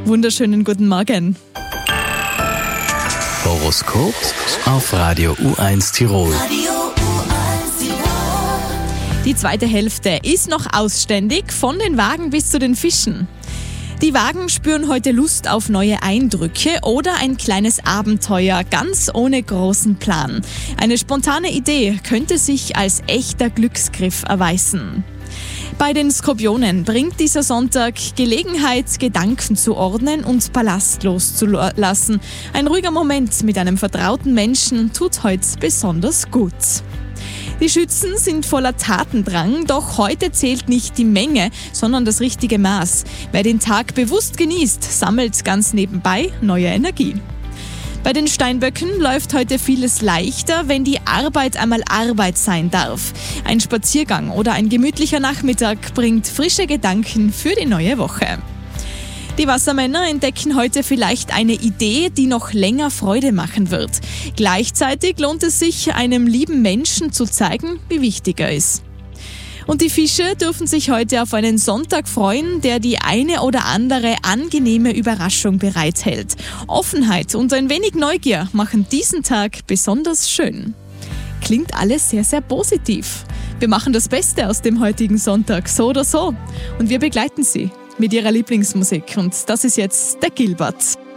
Wunderschönen guten Morgen. Horoskop auf Radio U1 Tirol. Die zweite Hälfte ist noch ausständig, von den Wagen bis zu den Fischen. Die Wagen spüren heute Lust auf neue Eindrücke oder ein kleines Abenteuer, ganz ohne großen Plan. Eine spontane Idee könnte sich als echter Glücksgriff erweisen. Bei den Skorpionen bringt dieser Sonntag Gelegenheit, Gedanken zu ordnen und Ballast loszulassen. Ein ruhiger Moment mit einem vertrauten Menschen tut heute besonders gut. Die Schützen sind voller Tatendrang, doch heute zählt nicht die Menge, sondern das richtige Maß. Wer den Tag bewusst genießt, sammelt ganz nebenbei neue Energie. Bei den Steinböcken läuft heute vieles leichter, wenn die Arbeit einmal Arbeit sein darf. Ein Spaziergang oder ein gemütlicher Nachmittag bringt frische Gedanken für die neue Woche. Die Wassermänner entdecken heute vielleicht eine Idee, die noch länger Freude machen wird. Gleichzeitig lohnt es sich, einem lieben Menschen zu zeigen, wie wichtig er ist. Und die Fische dürfen sich heute auf einen Sonntag freuen, der die eine oder andere angenehme Überraschung bereithält. Offenheit und ein wenig Neugier machen diesen Tag besonders schön. Klingt alles sehr, sehr positiv. Wir machen das Beste aus dem heutigen Sonntag, so oder so. Und wir begleiten Sie mit ihrer Lieblingsmusik. Und das ist jetzt der Gilbert.